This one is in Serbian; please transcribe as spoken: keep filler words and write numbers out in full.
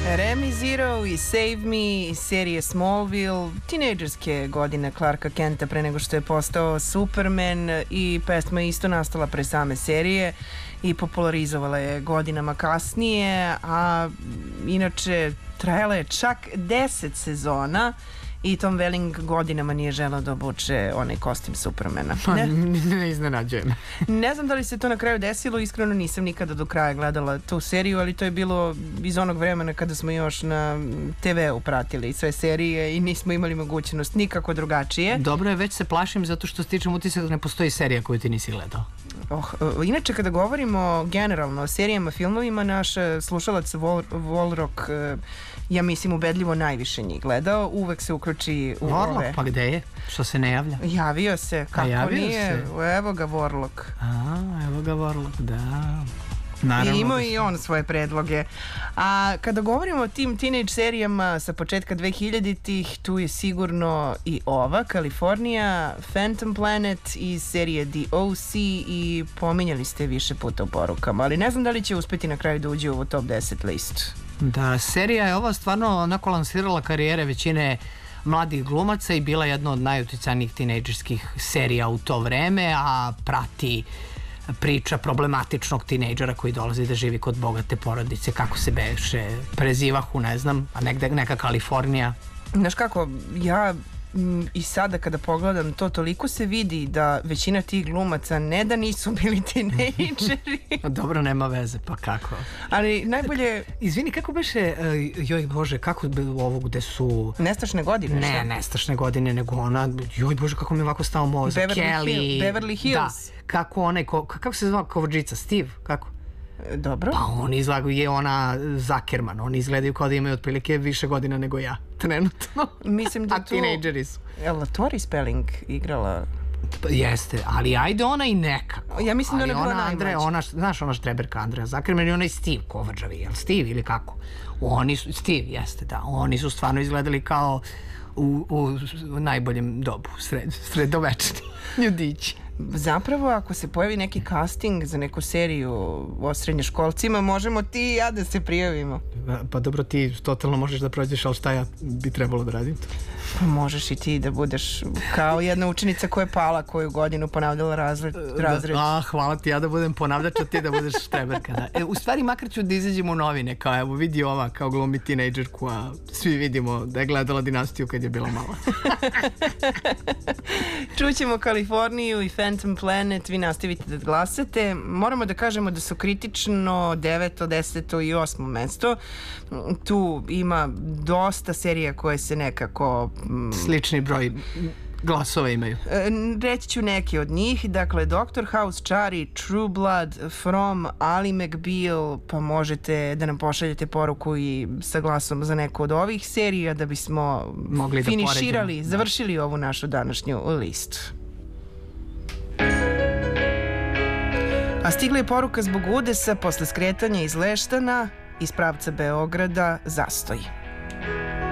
Remy Zero i Save Me iz serije Smallville, tinejdžerske godine Clarka Kenta pre nego što je postao Superman, i pesma je isto nastala pre same serije i popularizovala je godinama kasnije, a inače trajala je čak deset sezona i Tom Welling godinama nije želeo da obuče onaj kostim Supermana. Pa, ne, ne iznenađuje me. Ne znam da li se to na kraju desilo, iskreno nisam nikada do kraja gledala tu seriju, ali to je bilo iz onog vremena kada smo još na te veu pratili sve serije i nismo imali mogućnost nikako drugačije. Dobro je, već se plašim zato što stičem utisak da ne postoji serija koju ti nisi gledao. Oh, inače, kada govorimo generalno o serijama, filmovima, naš slušalac Vol, Volrok, ja mislim, ubedljivo najviše njih gledao. Uvek se uključi u Warlock, ove. pa gde je? Što se ne javlja? Javio se, kako javio nije? se. Evo ga Warlock. A, evo ga Warlock, da. Naravno, I imao da i on svoje predloge. A kada govorimo o tim teenage serijama sa početka dve hiljaditih, tu je sigurno i ova, Kalifornija, Phantom Planet iz serije The O C, i pominjali ste više puta u porukama, ali ne znam da li će uspeti na kraju da uđe u top deset listu. Da, serija je ova stvarno onako lansirala karijere većine mladih glumaca i bila jedna od najuticajnijih tinejdžerskih serija u to vreme, a prati priča problematičnog tinejdžera koji dolazi da živi kod bogate porodice, kako se beše, prezivahu, ne znam, a negde neka Kalifornija. Znaš kako, ja m, i sada kada pogledam to, toliko se vidi da većina tih glumaca ne da nisu bili tinejdžeri. Dobro, nema veze, pa kako? Ali najbolje... Izvini, kako beše, joj bože, kako ovo gde su... Nestašne godine? Ne, šta? nestašne godine, nego ona, joj bože, kako mi ovako stao mozak. Beverly Kelly. Hill, Beverly Hills. Da, kako onaj, ko, kako se zvao kovođica, Steve, kako? Dobro. Pa on izgleda, je ona Zuckerman, oni izgledaju kao da imaju otprilike više godina nego ja, trenutno. Mislim da a tu... tinejdžeri su. Je li Tori Spelling igrala? Pa, jeste, ali ajde ona i nekako. Ja mislim da ona je bila ona Andre, najmlađa. ona, znaš, ona štreberka Andreja Zuckerman i ona i Steve Kovačavi, jel Steve ili kako? Oni su, Steve, jeste, da, oni su stvarno izgledali kao u, u, u najboljem dobu, sred, sredovečni ljudići. Zapravo, ako se pojavi neki casting za neku seriju o srednjoškolcima, možemo ti i ja da se prijavimo. Pa dobro, ti totalno možeš da prođeš, ali šta ja bi trebalo da radim to? Pa možeš i ti da budeš kao jedna učenica koja je pala koju godinu ponavljala razred. razred. Da, a, hvala ti, ja da budem ponavljač, a ti da budeš štreberka. Da. E, u stvari, makar ću da izađem u novine, kao evo, vidi ova, kao glumi tinejdžerku, a svi vidimo da je gledala Dinastiju kad je bila mala. Čućemo Kaliforniju i Phantom Planet, vi nastavite da glasate. Moramo da kažemo da su kritično deveto, deseto i osmo mesto. Tu ima dosta serija koje se nekako... Slični broj glasova imaju. Reći ću neke od njih. Dakle, Doctor House, Charlie, True Blood, From, Ali McBeal, pa možete da nam pošaljete poruku i sa glasom za neku od ovih serija da bismo mogli da finiširali, poređamo. završili ovu našu današnju listu. A stigla je poruka zbog udesa posle skretanja iz Leštana iz pravca Beograda, zastoj.